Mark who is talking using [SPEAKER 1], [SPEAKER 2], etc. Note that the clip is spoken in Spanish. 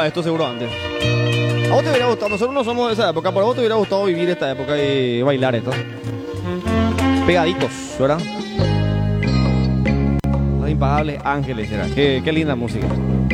[SPEAKER 1] escuchaba esto seguro antes. ¿A vos te hubiera gustado? Nosotros no somos de esa época, pero a vos te hubiera gustado vivir esta época y bailar esto. Pegaditos, ¿verdad? Los impagables ángeles, era. Qué linda música.